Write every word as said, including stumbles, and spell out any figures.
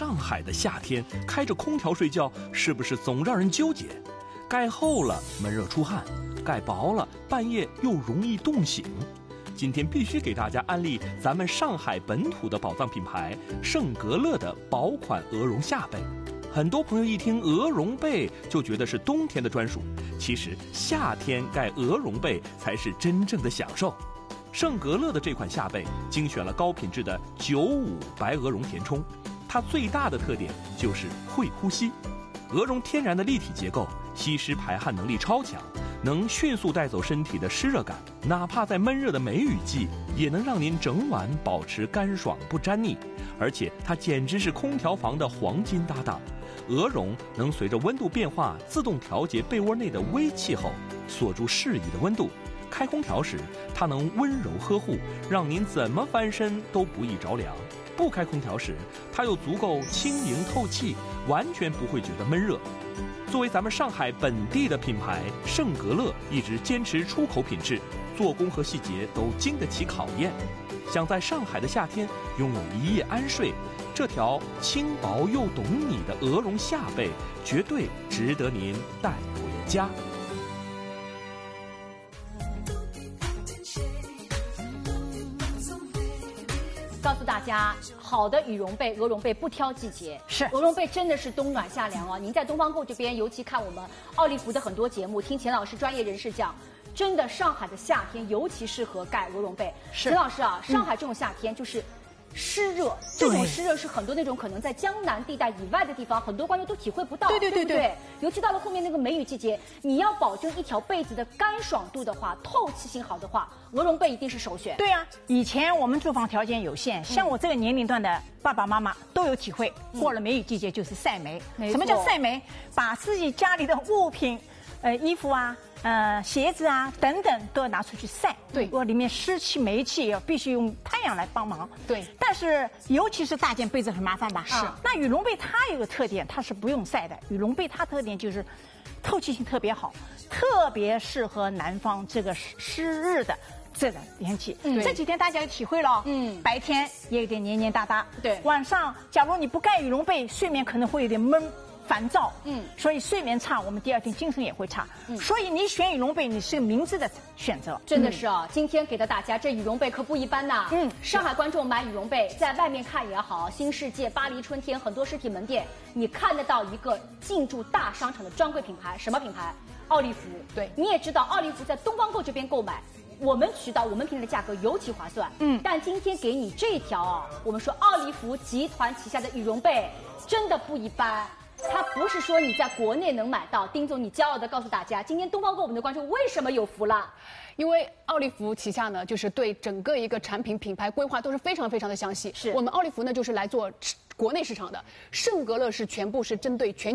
上海的夏天，开着空调睡觉是不是总让人纠结？盖厚了闷热出汗，盖薄了半夜又容易冻醒。今天必须给大家安利咱们上海本土的宝藏品牌圣格勒的薄款鹅绒夏被。很多朋友一听鹅绒被就觉得是冬天的专属，其实夏天盖鹅绒被才是真正的享受。圣格勒的这款夏被精选了高品质的九五白鹅绒填充，它最大的特点就是会呼吸。鹅绒天然的立体结构，吸湿排汗能力超强，能迅速带走身体的湿热感，哪怕在闷热的梅雨季，也能让您整晚保持干爽不粘腻。而且它简直是空调房的黄金搭档。鹅绒能随着温度变化自动调节被窝内的微气候，锁住适宜的温度。开空调时，它能温柔呵护，让您怎么翻身都不易着凉。不开空调时，它又足够轻盈透气，完全不会觉得闷热。作为咱们上海本地的品牌，圣格勒一直坚持出口品质，做工和细节都经得起考验。想在上海的夏天拥有一夜安睡，这条轻薄又懂你的鹅绒夏被绝对值得您带回家。 告诉大家，好的羽绒被、鹅绒被不挑季节， 是鹅绒被真的是冬暖夏凉哦。您在东方购这边，尤其看我们奥利福的很多节目，听钱老师专业人士讲，真的上海的夏天尤其适合盖鹅绒被。钱老师啊，上海这种夏天就是。湿热，这种湿热是很多那种可能在江南地带以外的地方，很多观众都体会不到。 对对对对, 对, 对，尤其到了后面那个梅雨季节，你要保证一条被子的干爽度的话，透气性好的话，鹅绒被一定是首选。 对啊，以前我们住房条件有限，像我这个年龄段的爸爸妈妈都有体会。嗯、过了梅雨季节就是晒梅。什么叫晒梅？把自己家里的物品，呃，衣服啊。呃，鞋子啊等等都要拿出去晒， 对， 我里面湿气、霉气也必须用太阳来帮忙， 对。 但是尤其是大件被子很麻烦吧？ 是。 那羽绒被它有个特点，它是不用晒的。羽绒被它特点就是透气性特别好，特别适合南方这个湿日的这个天气。嗯，这几天大家有体会了，嗯，白天也有点黏黏哒哒， 对。 晚上假如你不盖羽绒被，睡眠可能会有点闷。烦躁， 嗯， 所以睡眠差，我们第二天精神也会差，嗯，所以你选羽绒被，你是个明智的选择， 真的是啊！嗯、今天给到大家这羽绒被可不一般呐，嗯，上海观众买羽绒被，在外面看也好，新世界、巴黎春天很多实体门店，你看得到一个进驻大商场的专柜品牌，什么品牌？奥利福， 对， 你也知道，奥利福在东方购这边购买。我们渠道、我们平台的价格尤其划算，嗯，但今天给你这条啊，我们说奥利福集团旗下的羽绒被真的不一般。它不是说你在国内能买到，丁总，你骄傲的告诉大家，今天东方购我们的观众为什么有福了？ 因为奥利福旗下呢，就是对整个一个产品品牌规划都是非常非常的详细。 是我们奥利福呢，就是来做国内市场的，圣格勒是全部是针对全。